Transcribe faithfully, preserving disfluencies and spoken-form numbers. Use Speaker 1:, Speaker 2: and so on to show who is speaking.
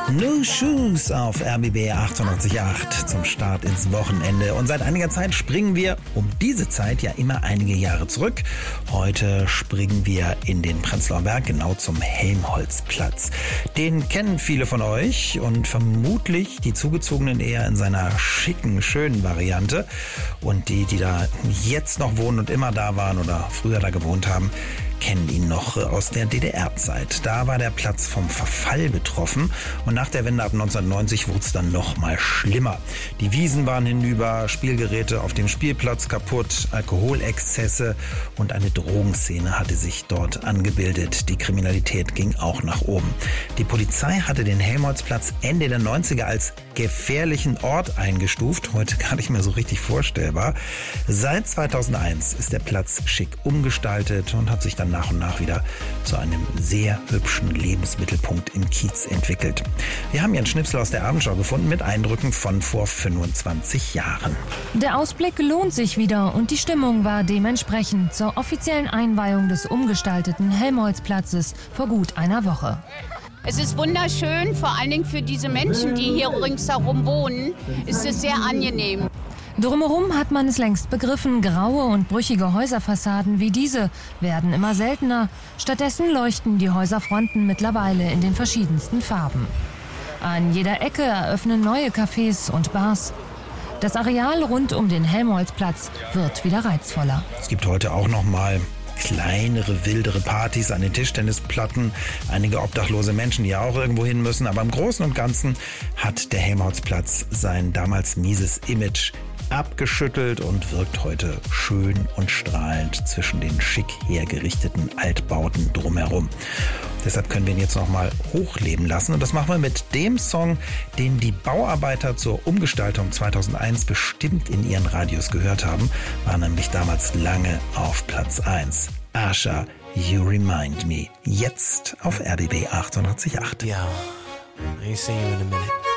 Speaker 1: No Shoes auf R B B achtundachtzig Komma acht zum Start ins Wochenende. Und seit einiger Zeit springen wir um diese Zeit ja immer einige Jahre zurück. Heute springen wir in den Prenzlauer Berg, genau zum Helmholtzplatz. Den kennen viele von euch und vermutlich die Zugezogenen eher in seiner schicken, schönen Variante. Und die, die da jetzt noch wohnen und immer da waren oder früher da gewohnt haben, kennen ihn noch aus der D D R-Zeit. Da war der Platz vom Verfall betroffen und nach der Wende ab neunzehnhundertneunzig wurde es dann noch mal schlimmer. Die Wiesen waren hinüber, Spielgeräte auf dem Spielplatz kaputt, Alkoholexzesse und eine Drogenszene hatte sich dort angebildet. Die Kriminalität ging auch nach oben. Die Polizei hatte den Helmholtzplatz Ende der neunziger als gefährlichen Ort eingestuft, heute gar nicht mehr so richtig vorstellbar. Seit zweitausendeins ist der Platz schick umgestaltet und hat sich dann nach und nach wieder zu einem sehr hübschen Lebensmittelpunkt im Kiez entwickelt. Wir haben hier einen Schnipsel aus der Abendschau gefunden mit Eindrücken von vor fünfundzwanzig Jahren.
Speaker 2: Der Ausblick lohnt sich wieder und die Stimmung war dementsprechend zur offiziellen Einweihung des umgestalteten Helmholtzplatzes vor gut einer Woche.
Speaker 3: Es ist wunderschön, vor allen Dingen für diese Menschen, die hier ringsherum wohnen, ist es sehr angenehm.
Speaker 2: Drumherum hat man es längst begriffen, graue und brüchige Häuserfassaden wie diese werden immer seltener. Stattdessen leuchten die Häuserfronten mittlerweile in den verschiedensten Farben. An jeder Ecke eröffnen neue Cafés und Bars. Das Areal rund um den Helmholtzplatz wird wieder reizvoller.
Speaker 1: Es gibt heute auch noch mal kleinere, wildere Partys an den Tischtennisplatten, einige obdachlose Menschen, die ja auch irgendwo hin müssen. Aber im Großen und Ganzen hat der Helmholtzplatz sein damals mieses Image abgeschüttelt und wirkt heute schön und strahlend zwischen den schick hergerichteten Altbauten drumherum. Deshalb können wir ihn jetzt noch mal hochleben lassen und das machen wir mit dem Song, den die Bauarbeiter zur Umgestaltung zweitausendeins bestimmt in ihren Radios gehört haben, war nämlich damals lange auf Platz eins. Asha, You Remind Me, jetzt auf R B B achtundachtzig Komma acht.
Speaker 4: Yo, I ain't seen you in a minute.